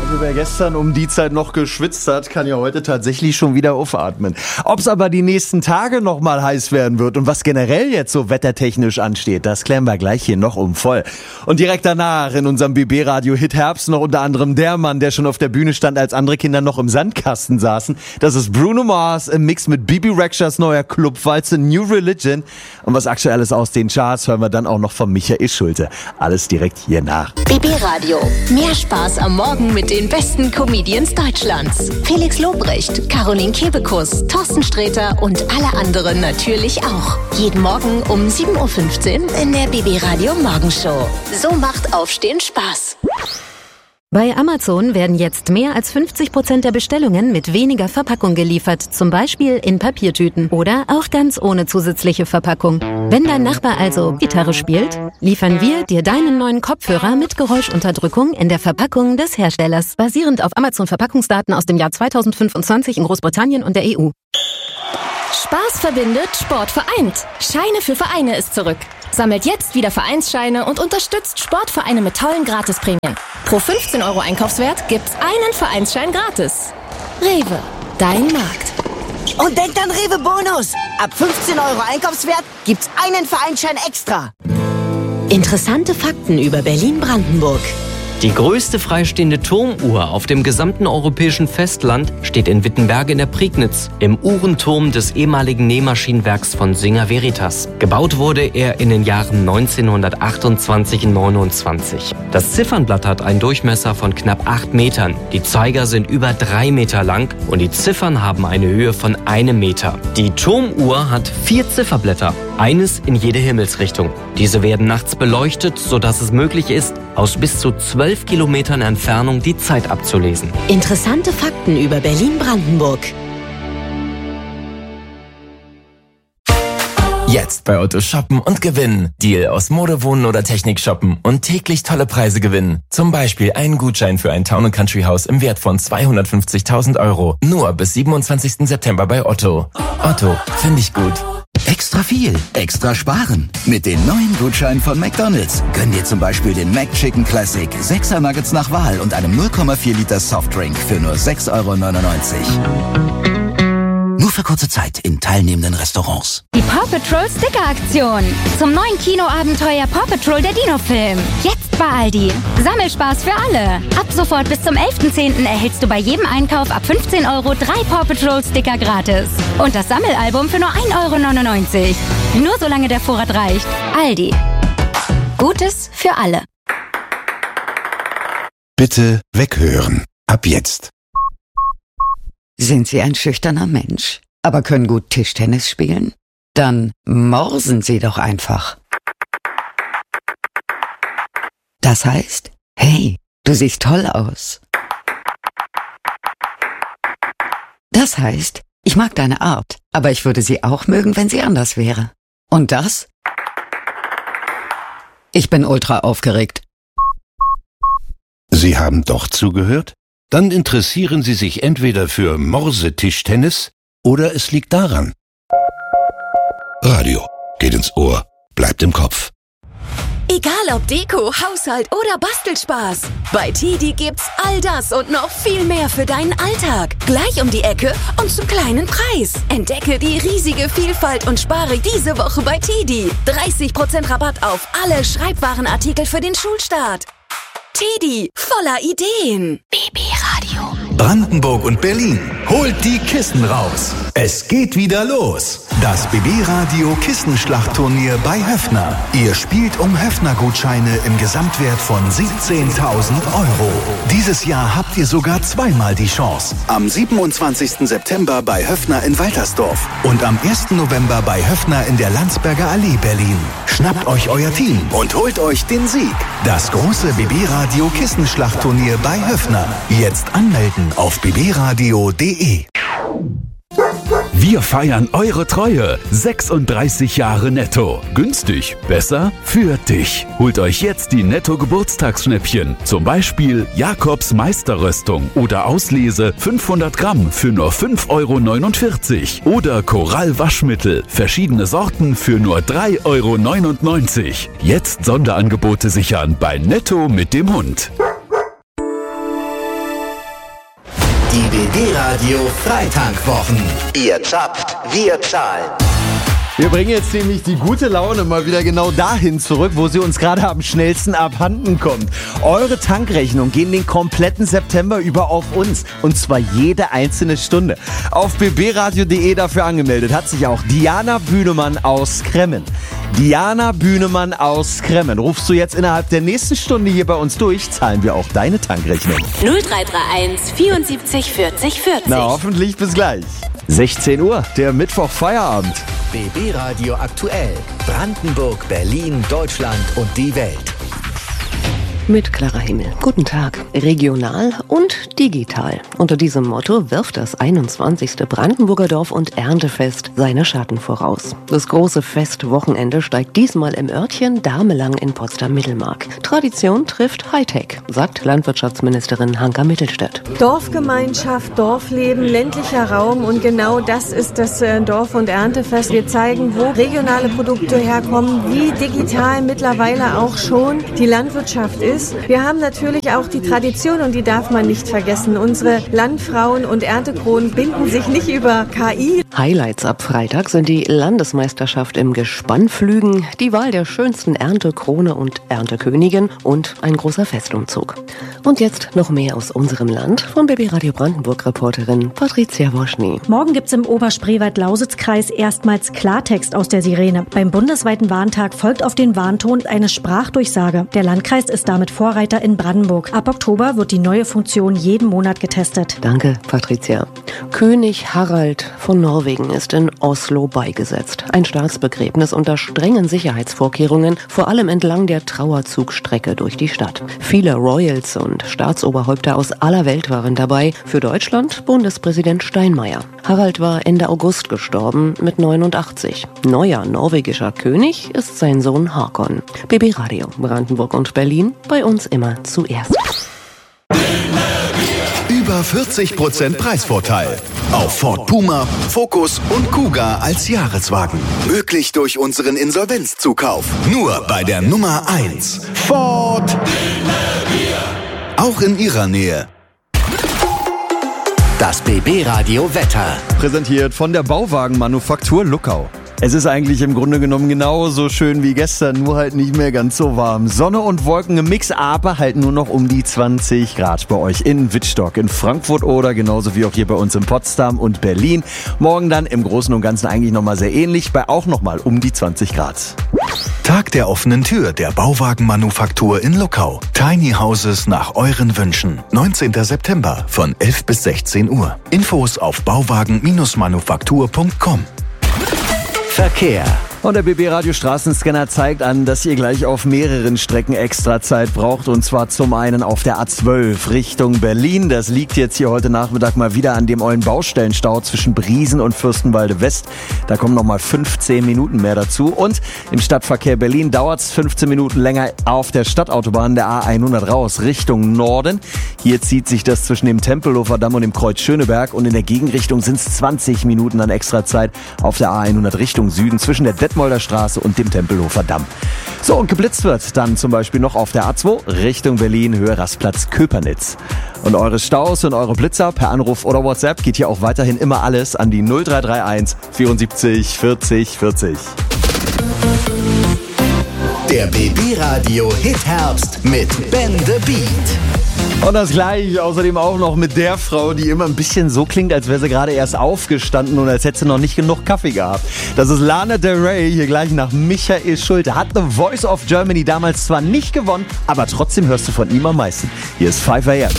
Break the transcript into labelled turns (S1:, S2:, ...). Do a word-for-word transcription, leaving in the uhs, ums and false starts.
S1: Also wer gestern um die Zeit noch geschwitzt hat, kann ja heute tatsächlich schon wieder aufatmen. Ob es aber die nächsten Tage noch mal heiß werden wird und was generell jetzt so wettertechnisch ansteht, das klären wir gleich hier noch um voll. Und direkt danach in unserem B B-Radio Hit Herbst noch unter anderem der Mann, der schon auf der Bühne stand, als andere Kinder noch im Sandkasten saßen. Das ist Bruno Mars im Mix mit Bibi Rexhas neuer Clubwalze New Religion. Und was Aktuelles aus den Charts hören wir dann auch noch von Michael Schulte. Alles direkt hier nach.
S2: B B-Radio. Mehr Spaß am Morgen mit den besten Comedians Deutschlands. Felix Lobrecht, Caroline Kebekus, Thorsten Sträter und alle anderen natürlich auch. Jeden Morgen um sieben Uhr fünfzehn in der B B-Radio Morgenshow. So macht Aufstehen Spaß.
S3: Bei Amazon werden jetzt mehr als fünfzig Prozent der Bestellungen mit weniger Verpackung geliefert, zum Beispiel in Papiertüten oder auch ganz ohne zusätzliche Verpackung. Wenn dein Nachbar also Gitarre spielt, liefern wir dir deinen neuen Kopfhörer mit Geräuschunterdrückung in der Verpackung des Herstellers, basierend auf Amazon-Verpackungsdaten aus dem Jahr zweitausendfünfundzwanzig in Großbritannien und der E U.
S4: Spaß verbindet, Sport vereint. Scheine für Vereine ist zurück. Sammelt jetzt wieder Vereinsscheine und unterstützt Sportvereine mit tollen Gratisprämien. Pro fünfzehn Euro Einkaufswert gibt's einen Vereinsschein gratis. Rewe, dein Markt.
S5: Und denkt an Rewe Bonus. Ab fünfzehn Euro Einkaufswert gibt's einen Vereinsschein extra.
S2: Interessante Fakten über Berlin-Brandenburg.
S6: Die größte freistehende Turmuhr auf dem gesamten europäischen Festland steht in Wittenberge in der Prignitz, im Uhrenturm des ehemaligen Nähmaschinenwerks von Singer Veritas. Gebaut wurde er in den Jahren neunzehnhundertachtundzwanzig und neunundzwanzig. Das Ziffernblatt hat einen Durchmesser von knapp acht Metern. Die Zeiger sind über drei Meter lang und die Ziffern haben eine Höhe von einem Meter. Die Turmuhr hat vier Zifferblätter, eines in jede Himmelsrichtung. Diese werden nachts beleuchtet, sodass es möglich ist, aus bis zu zwölf Kilometern Entfernung die Zeit abzulesen.
S2: Interessante Fakten über Berlin-Brandenburg.
S7: Jetzt bei Otto shoppen und gewinnen. Deal aus Mode, Wohnen oder Technik shoppen und täglich tolle Preise gewinnen. Zum Beispiel einen Gutschein für ein Town and Country Haus im Wert von zweihundertfünfzigtausend Euro. Nur bis siebenundzwanzigsten September bei Otto. Otto, finde ich gut.
S8: Extra viel, extra sparen. Mit den neuen Gutscheinen von McDonald's. Gönn dir zum Beispiel den McChicken Classic, sechser Nuggets nach Wahl und einem null Komma vier Liter Softdrink für nur sechs Euro neunundneunzig. Nur für kurze Zeit in teilnehmenden Restaurants.
S9: Die Paw Patrol Sticker-Aktion. Zum neuen Kinoabenteuer Paw Patrol der Dino-Film. Jetzt bei Aldi. Sammelspaß für alle. Ab sofort bis zum elften zehnten erhältst du bei jedem Einkauf ab fünfzehn Euro drei Paw Patrol Sticker gratis. Und das Sammelalbum für nur ein Euro neunundneunzig. Nur solange der Vorrat reicht. Aldi. Gutes für alle.
S10: Bitte weghören. Ab jetzt.
S11: Sind Sie ein schüchterner Mensch, aber können gut Tischtennis spielen? Dann morsen Sie doch einfach. Das heißt, hey, du siehst toll aus. Das heißt, ich mag deine Art, aber ich würde sie auch mögen, wenn sie anders wäre. Und das? Ich bin ultra aufgeregt.
S10: Sie haben doch zugehört? Dann interessieren Sie sich entweder für Morse-Tischtennis oder es liegt daran. Radio geht ins Ohr, bleibt im Kopf.
S12: Egal ob Deko, Haushalt oder Bastelspaß. Bei Tidi gibt's all das und noch viel mehr für deinen Alltag. Gleich um die Ecke und zum kleinen Preis. Entdecke die riesige Vielfalt und spare diese Woche bei Tidi. dreißig Prozent Rabatt auf alle Schreibwarenartikel für den Schulstart. Tidi, voller Ideen.
S2: B B-Radio.
S13: Brandenburg und Berlin, holt die Kissen raus. Es geht wieder los. Das B B-Radio Kissenschlachtturnier bei Höffner. Ihr spielt um Höffner-Gutscheine im Gesamtwert von siebzehntausend Euro. Dieses Jahr habt ihr sogar zweimal die Chance. Am siebenundzwanzigsten September bei Höffner in Waltersdorf und am ersten November bei Höffner in der Landsberger Allee, Berlin. Schnappt euch euer Team und holt euch den Sieg. Das große B B-Radio Kissenschlachtturnier bei Höffner. Jetzt anmelden auf b b radio punkt d e.
S14: Wir feiern eure Treue. sechsunddreißig Jahre Netto. Günstig, besser für dich. Holt euch jetzt die Netto-Geburtstagsschnäppchen. Zum Beispiel Jakobs Meisterröstung oder Auslese fünfhundert Gramm für nur fünf Euro neunundvierzig. Oder Korall Waschmittel, verschiedene Sorten für nur drei Euro neunundneunzig. Jetzt Sonderangebote sichern bei Netto mit dem Hund.
S13: Die B B-Radio Freitankwwochen. Ihr zapft, wir zahlen.
S1: Wir bringen jetzt nämlich die gute Laune mal wieder genau dahin zurück, wo sie uns gerade am schnellsten abhanden kommt. Eure Tankrechnung gehen den kompletten September über auf uns. Und zwar jede einzelne Stunde. Auf b b radio punkt de dafür angemeldet hat sich auch Diana Bühnemann aus Kremmen. Diana Bühnemann aus Kremmen. Rufst du jetzt innerhalb der nächsten Stunde hier bei uns durch, zahlen wir auch deine Tankrechnung.
S2: null drei drei eins vierundsiebzig vierzig vierzig.
S1: Na, hoffentlich bis gleich. sechzehn Uhr, der Mittwoch Feierabend.
S13: B B-Radio aktuell. Brandenburg, Berlin, Deutschland und die Welt.
S15: Mit Clara Himmel. Guten Tag. Regional und digital. Unter diesem Motto wirft das einundzwanzigste Brandenburger Dorf- und Erntefest seine Schatten voraus. Das große Festwochenende steigt diesmal im Örtchen Damelang in Potsdam-Mittelmark. Tradition trifft Hightech, sagt Landwirtschaftsministerin Hanka Mittelstädt.
S16: Dorfgemeinschaft, Dorfleben, ländlicher Raum und genau das ist das Dorf- und Erntefest. Wir zeigen, wo regionale Produkte herkommen, wie digital mittlerweile auch schon die Landwirtschaft ist. Wir haben natürlich auch die Tradition und die darf man nicht vergessen. Unsere Landfrauen und Erntekronen binden sich nicht über K I.
S15: Highlights ab Freitag sind die Landesmeisterschaft im Gespannflügen, die Wahl der schönsten Erntekrone und Erntekönigin und ein großer Festumzug. Und jetzt noch mehr aus unserem Land von B B-Radio Brandenburg-Reporterin Patricia Woschny.
S17: Morgen gibt's im Oberspreewald-Lausitz-Kreis erstmals Klartext aus der Sirene. Beim bundesweiten Warntag folgt auf den Warnton eine Sprachdurchsage. Der Landkreis ist damit Vorreiter in Brandenburg. Ab Oktober wird die neue Funktion jeden Monat getestet.
S15: Danke, Patricia. König Harald von Norwegen ist in Oslo beigesetzt. Ein Staatsbegräbnis unter strengen Sicherheitsvorkehrungen, vor allem entlang der Trauerzugstrecke durch die Stadt. Viele Royals und Staatsoberhäupter aus aller Welt waren dabei. Für Deutschland Bundespräsident Steinmeier. Harald war Ende August gestorben mit neunundachtzig. Neuer norwegischer König ist sein Sohn Håkon. B B-Radio Brandenburg und Berlin, bei uns immer zuerst.
S13: Über vierzig Prozent Preisvorteil auf Ford Puma, Focus und Kuga als Jahreswagen. Möglich durch unseren Insolvenzzukauf. Nur bei der Nummer eins. Ford. Auch in Ihrer Nähe. Das B B-Radio Wetter.
S1: Präsentiert von der Bauwagenmanufaktur Luckau. Es ist eigentlich im Grunde genommen genauso schön wie gestern, nur halt nicht mehr ganz so warm. Sonne und Wolken im Mix, aber halt nur noch um die zwanzig Grad bei euch in Wittstock, in Frankfurt oder genauso wie auch hier bei uns in Potsdam und Berlin. Morgen dann im Großen und Ganzen eigentlich nochmal sehr ähnlich, bei auch nochmal um die zwanzig Grad.
S13: Tag der offenen Tür der Bauwagenmanufaktur in Luckau. Tiny Houses nach euren Wünschen. neunzehnten September von elf bis sechzehn Uhr. Infos auf bauwagen manufaktur punkt com. Verkehr.
S1: Und der B B-Radio Straßenscanner zeigt an, dass ihr gleich auf mehreren Strecken extra Zeit braucht. Und zwar zum einen auf der A zwölf Richtung Berlin. Das liegt jetzt hier heute Nachmittag mal wieder an dem ollen Baustellenstau zwischen Briesen und Fürstenwalde West. Da kommen nochmal fünfzehn Minuten mehr dazu. Und im Stadtverkehr Berlin dauert es fünfzehn Minuten länger auf der Stadtautobahn der A hundert raus Richtung Norden. Hier zieht sich das zwischen dem Tempelhofer Damm und dem Kreuz Schöneberg. Und in der Gegenrichtung sind es zwanzig Minuten an extra Zeit auf der A hundert Richtung Süden zwischen der Detmolder Straße und dem Tempelhofer Damm. So, und geblitzt wird dann zum Beispiel noch auf der A zwei Richtung Berlin, Höhe Rastplatz Köpernitz. Und eure Staus und eure Blitzer per Anruf oder WhatsApp geht hier auch weiterhin immer alles an die null drei drei eins vierundsiebzig vierzig vierzig.
S13: Der B B-Radio Hit Herbst mit Ben the Beat.
S1: Und das gleiche außerdem auch noch mit der Frau, die immer ein bisschen so klingt, als wäre sie gerade erst aufgestanden und als hätte sie noch nicht genug Kaffee gehabt. Das ist Lana Del Rey, hier gleich nach Michael Schulte. Hat The Voice of Germany damals zwar nicht gewonnen, aber trotzdem hörst du von ihm am meisten. Hier ist five a m